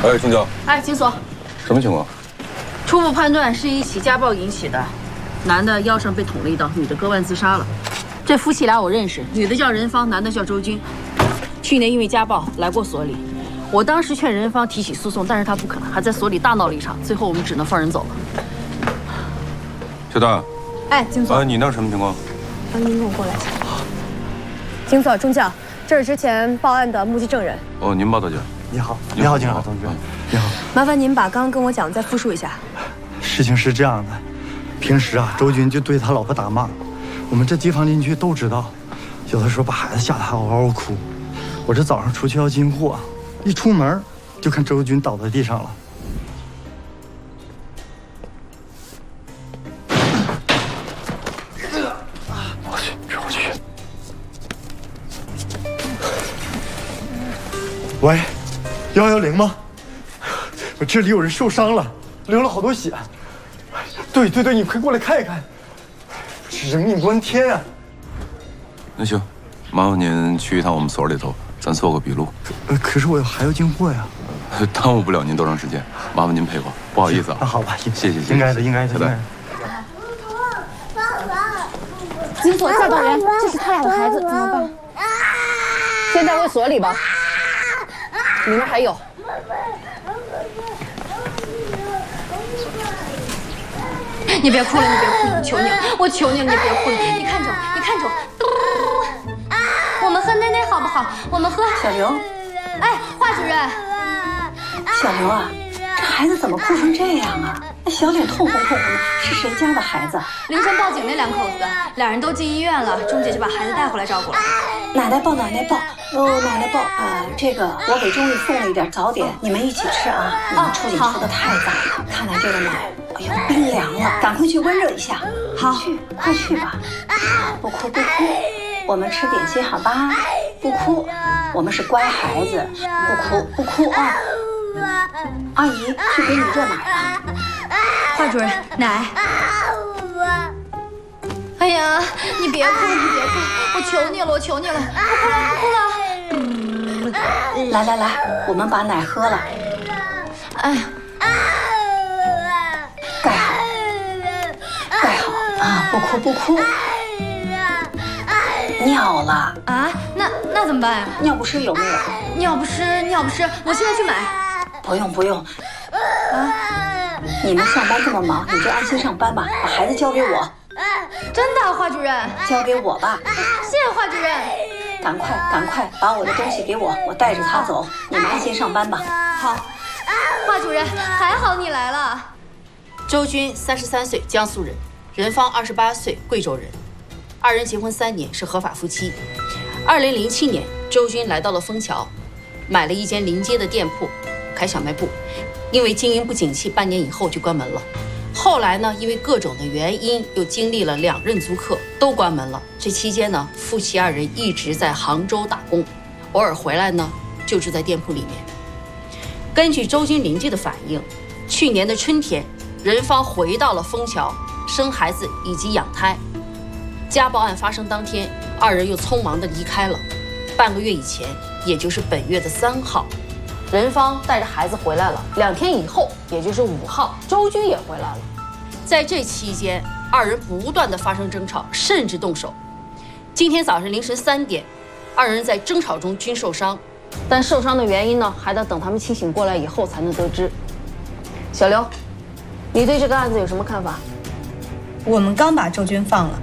哎，钟教。 哎，金锁， 什么情况？ 初步判断是一起家暴引起的，男的腰上被捅了一刀，女的割腕自杀了。这夫妻俩我认识，女的叫任芳，男的叫周军。去年因为家暴来过所里，我当时劝任芳提起诉讼，但是他不肯，还在所里大闹了一场，最后我们只能放人走了。 小段。 哎，金锁。 你那什么情况？ 您跟我过来一下。金锁，中教，这是之前报案的目击证人。 哦，您报的警。 你好，你好，警察同志。你好， 麻烦您把刚刚跟我讲的再复述一下。 事情是这样的，平时啊，周军就对他老婆打骂，我们这街坊邻居都知道，有的时候把孩子吓得还嗷嗷哭。我这早上出去要进货，一出门就看周军倒在地上了。喂，110吗？我这里有人受伤了，流了好多血。对，你快过来看一看。人命关天啊！ 那行，麻烦您去一趟我们所里头，咱做个笔录。 可是我还要进货呀。 耽误不了您多长时间，麻烦您配合。不好意思啊。 那好吧， 谢谢。 应该的。 小戴。 金锁吓到人，这是他俩的孩子，怎么办？先带回所里吧。里面还有。你别哭了，我求你了，你别哭了。你看着，我们喝奶奶好不好？我们喝。 小刘， 哎，华主任。 小刘啊，这孩子怎么哭成这样啊？那小脸通红的，是谁家的孩子？ 凌晨报警那两口子，俩人都进医院了，钟姐就把孩子带回来照顾了。 奶奶抱。奶奶抱啊！这个我给钟丽送了一点早点，你们一起吃啊！你们出警出的太早了，看来这个奶，哎呦，冰凉了，赶快去温热一下。好，快去吧。不哭，我们吃点心好吧？不哭，我们是乖孩子，不哭啊！阿姨去给你热奶吧。 华主任，奶。哎呀，你别哭，我求你了，不哭了。 来，我们把奶喝了。 哎呀， 盖好啊！不哭。尿了啊？那怎么办呀？ 尿不湿有没有？ 尿不湿，我现在去买。 不用。啊！你们上班这么忙，你就安心上班吧，把孩子交给我。 真的，华主任？ 交给我吧。 谢谢华主任。 赶快把我的东西给我，我带着他走。你们安心上班吧。 好，华主任，还好你来了。周军33岁，江苏人；任芳28岁，贵州人。二人结婚3年，是合法夫妻。2007年，周军来到了枫桥，买了一间临街的店铺，开小卖部。因为经营不景气，半年以后就关门了。后来呢，因为各种的原因，又经历了2任租客，都关门了。这期间呢，夫妻2人一直在杭州打工，偶尔回来呢，就住在店铺里面。根据周军邻居的反映，去年的春天，任芳回到了枫桥，生孩子以及养胎。家暴案发生当天，2人又匆忙地离开了。半个月以前，也就是本月的3号，任芳带着孩子回来了。2天以后，也就是5号，周军也回来了。在这期间，2人不断的发生争吵，甚至动手。今天早上凌晨3点，2人在争吵中均受伤，但受伤的原因呢，还得等他们清醒过来以后才能得知。小刘，你对这个案子有什么看法？ 我们刚把周军放了，